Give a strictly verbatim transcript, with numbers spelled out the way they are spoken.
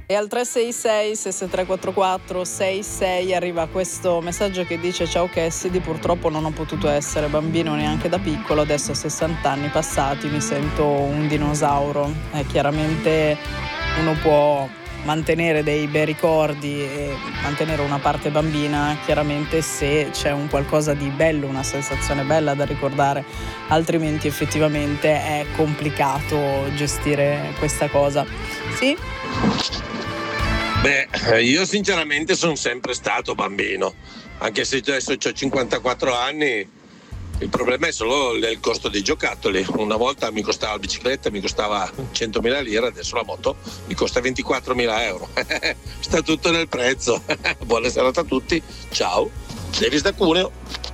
E al tre sei sei sei sei tre quattro quattro sei sei arriva questo messaggio che dice: ciao Cassidy, purtroppo non ho potuto essere bambino neanche da piccolo, adesso a sessanta anni passati mi sento un dinosauro. Eh, chiaramente uno può mantenere dei bei ricordi e mantenere una parte bambina, chiaramente, se c'è un qualcosa di bello, una sensazione bella da ricordare, altrimenti effettivamente è complicato gestire questa cosa. Sì? Beh, io sinceramente sono sempre stato bambino, anche se adesso ho cinquantaquattro anni. Il problema è solo il costo dei giocattoli. Una volta mi costava la bicicletta, mi costava centomila lire, adesso la moto mi costa ventiquattromila euro. Sta tutto nel prezzo. Buona serata a tutti, ciao, Devis da Cuneo.